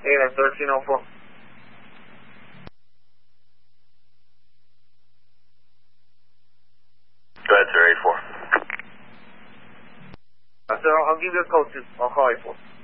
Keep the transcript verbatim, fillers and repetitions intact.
Hey, that's thirteen oh four. Go ahead, sir, eight four. Uh, sir, I'll, I'll give you a code too. I'll call eight four.